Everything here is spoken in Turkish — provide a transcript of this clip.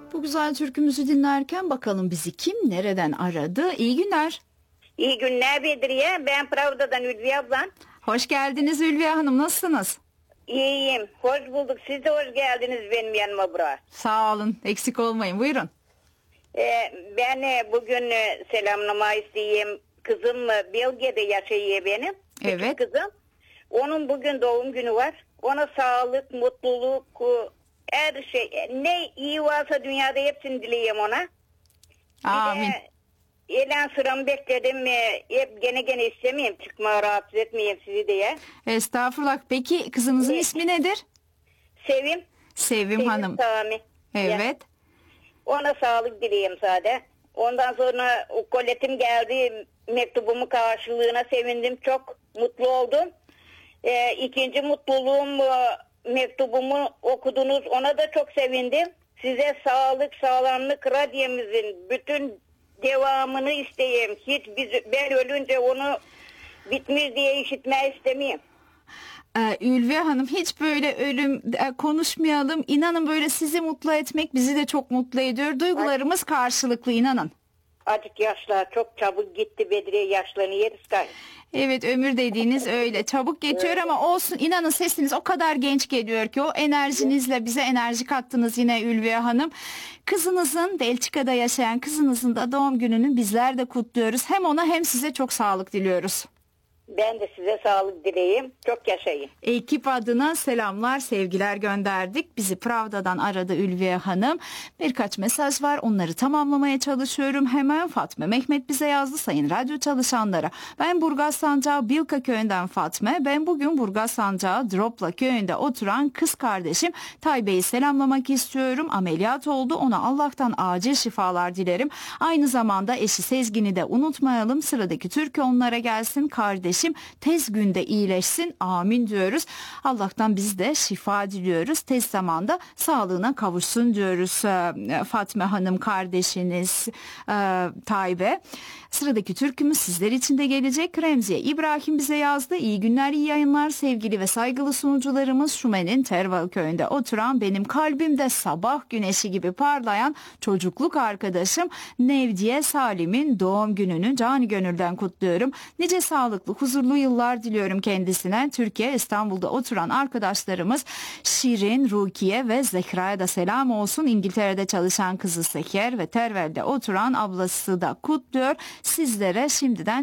Bu güzel türkümüzü dinlerken bakalım bizi kim nereden aradı? İyi günler. İyi günler Bedriye. Ben Pravda'dan Ülviye ablan. Hoş geldiniz Ülviye Hanım. Nasılsınız? İyiyim. Hoş bulduk. Siz de hoş geldiniz benim yanıma buraya. Sağ olun. Eksik olmayın. Buyurun. Ben bugün selamlama isteyeyim. Kızım Belge'de yaşıyor benim. Küçük Evet. kızım. Onun bugün doğum günü var. Ona sağlık, mutluluk, her şey. Ne iyi varsa dünyada hepsini dileyeyim ona. Amin. Elen sıramı bekledim. Hep gene istemeyeyim. Çıkma rahatsız etmeyeyim sizi diye. Estağfurullah. Peki kızınızın ismi nedir? Sevim Hanım. Sami. Evet. Ona sağlık dileyeyim sadece. Ondan sonra o koletim geldi. Mektubumu karşılığına sevindim. Çok mutlu oldum. İkinci mutluluğum mektubumu okudunuz. Ona da çok sevindim. Size sağlık, sağlamlık, radyomuzun bütün devamını isteyeyim. Ben ölünce onu bitmiş diye işitmeyi istemeyeyim. Ülviye Hanım, hiç böyle ölüm konuşmayalım. İnanın böyle sizi mutlu etmek bizi de çok mutlu ediyor. Duygularımız karşılıklı, inanın. Azıcık yaşlar çok çabuk gitti Bedriye, yaşlanıyoruz galiba. Evet, ömür dediğiniz öyle çabuk geçiyor ama olsun, inanın sesiniz o kadar genç geliyor ki o enerjinizle bize enerji kattınız yine Ülviye Hanım. Kızınızın, Belçika'da yaşayan kızınızın da doğum gününü bizler de kutluyoruz. Hem ona hem size çok sağlık diliyoruz. Ben de size sağlık dileyeyim. Çok yaşayın. Ekip adına selamlar, sevgiler gönderdik. Bizi Pravda'dan aradı Ülviye Hanım. Birkaç mesaj var. Onları tamamlamaya çalışıyorum. Hemen Fatma Mehmet bize yazdı, sayın radyo çalışanlara. Ben Burgaz Sancağı Bilka köyünden Fatma. Ben bugün Burgaz Sancağı Dropla köyünde oturan kız kardeşim Taybe'yi selamlamak istiyorum. Ameliyat oldu. Ona Allah'tan acil şifalar dilerim. Aynı zamanda eşi Sezgin'i de unutmayalım. Sıradaki türkü onlara gelsin. Kardeşim tez günde iyileşsin, amin diyoruz. Allah'tan biz de şifa diliyoruz. Tez zamanda sağlığına kavuşsun diyoruz Fatma Hanım kardeşiniz Taybe. Sıradaki türkümüz sizler için de gelecek. Remziye İbrahim bize yazdı. İyi günler, iyi yayınlar sevgili ve saygılı sunucularımız. Şumen'in Terval köyünde oturan, benim kalbimde sabah güneşi gibi parlayan çocukluk arkadaşım Nevdiye Salim'in doğum gününü canı gönülden kutluyorum. Nice sağlıklı, huzurlu yıllar diliyorum kendisine. Türkiye, İstanbul'da oturan arkadaşlarımız Şirin, Rukiye ve Zehra'ya da selam olsun. İngiltere'de çalışan kızı Seker ve Tervel'de oturan ablası da kutluyor. Sizlere şimdiden